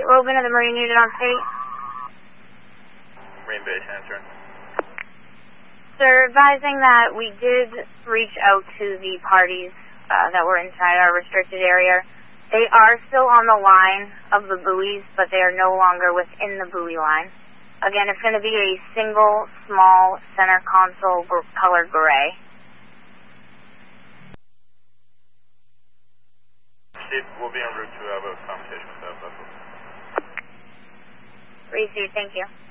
Robin of the Marine Unit on state. Marine Base, answer. Sir, advising that we did reach out to the parties that were inside our restricted area. They are still on the line of the buoys, but they are no longer within the buoy line. Again, it's going to be a single, small, center console color gray. Steve, we'll be en route to have a conversation with that vessel. Received, thank you.